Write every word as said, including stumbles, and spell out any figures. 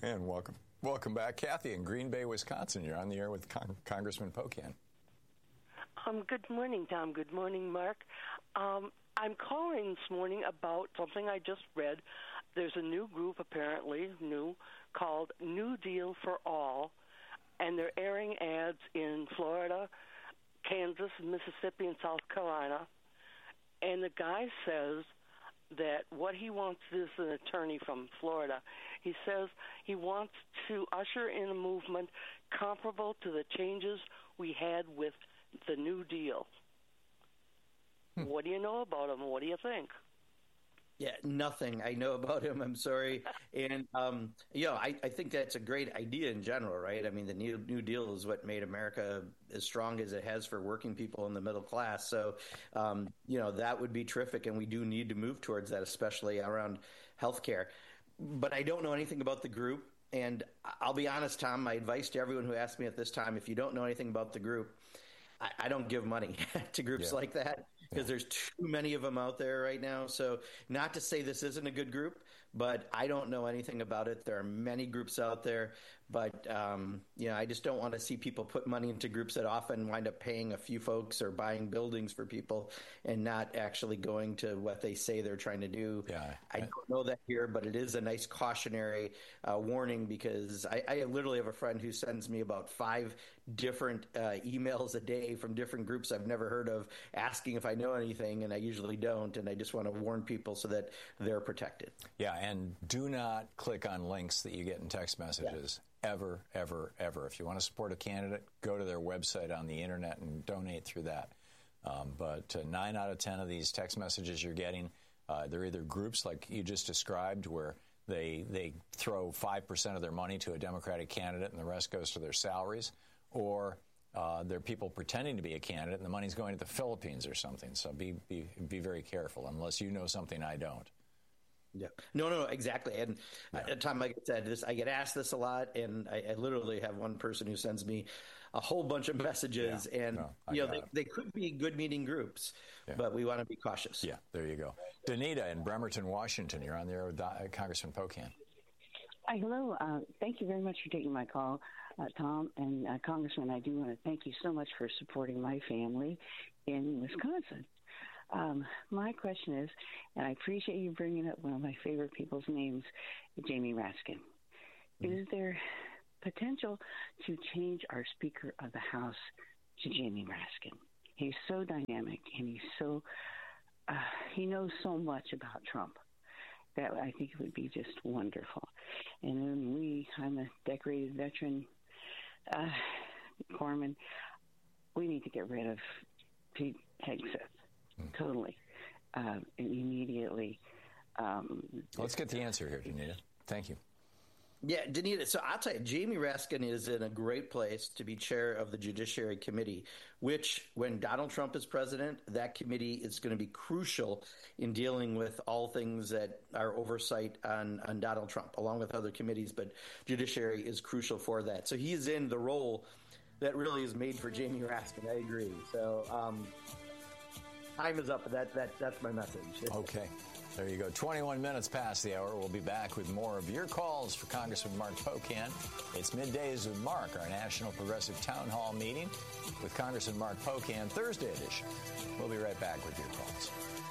And welcome. Welcome back. Kathy in Green Bay, Wisconsin. You're on the air with Con- Congressman Pocan. Um, good morning, Tom. Good morning, Mark. Um, I'm calling this morning about something I just read. There's a new group, apparently new, called New Deal for All, and they're airing ads in Florida, Kansas, Mississippi, and South Carolina. And the guy says that what he wants is an attorney from Florida. He says he wants to usher in a movement comparable to the changes we had with the New Deal. Hmm. What do you know about him? What do you think? Yeah, nothing I know about him. I'm sorry. And, um, you know, I, I think that's a great idea in general, right? I mean, the New, New Deal is what made America as strong as it has for working people in the middle class. So, um, you know, that would be terrific. And we do need to move towards that, especially around healthcare. But I don't know anything about the group. And I'll be honest, Tom, my advice to everyone who asks me at this time, if you don't know anything about the group, I, I don't give money to groups yeah. like that because yeah. there's too many of them out there right now. So not to say this isn't a good group, but I don't know anything about it. There are many groups out there, but um, you know, I just don't want to see people put money into groups that often wind up paying a few folks or buying buildings for people and not actually going to what they say they're trying to do. Yeah, I, I don't know that here, but it is a nice cautionary uh, warning because I, I literally have a friend who sends me about five different uh, emails a day from different groups I've never heard of asking if I know anything, and I usually don't, and I just want to warn people so that they're protected. Yeah, and do not click on links that you get in text messages. Yeah. Ever, ever, ever. If you want to support a candidate, go to their website on the internet and donate through that. Um, but uh, nine out of ten of these text messages you're getting, uh, they're either groups like you just described where they they throw five percent of their money to a Democratic candidate and the rest goes to their salaries, or uh, they're people pretending to be a candidate and the money's going to the Philippines or something. So be be be very careful unless you know something I don't. Yeah, no, no, exactly. And yeah. at Tom, like I said, this, I get asked this a lot, and I, I literally have one person who sends me a whole bunch of messages, yeah. and no, you know they, they could be good meeting groups, yeah. but we want to be cautious. Yeah, there you go. Danita in Bremerton, Washington, you're on there with uh, Congressman Pocan. Hi, hello. Uh, thank you very much for taking my call, uh, Tom. And uh, Congressman, I do want to thank you so much for supporting my family in Wisconsin. Um, my question is, and I appreciate you bringing up one of my favorite people's names, Jamie Raskin. Mm-hmm. Is there potential to change our Speaker of the House to Jamie Raskin? He's so dynamic, and he's so uh, he knows so much about Trump that I think it would be just wonderful. And then we, I'm a decorated veteran, uh, Corman, we need to get rid of Pete Hegseth. Totally. Uh, and immediately. Um, Let's get the answer here, Danita. Thank you. Yeah, Danita, so I'll tell you, Jamie Raskin is in a great place to be chair of the Judiciary Committee, which, when Donald Trump is president, that committee is going to be crucial in dealing with all things that are oversight on, on Donald Trump, along with other committees, but Judiciary is crucial for that. So he is in the role that really is made for Jamie Raskin. I agree. So, um, time is up. That that that's my message. Okay. There you go. twenty-one minutes past the hour. We'll be back with more of your calls for Congressman Mark Pocan. It's Middays with Mark, our National Progressive Town Hall meeting with Congressman Mark Pocan, Thursday edition. We'll be right back with your calls.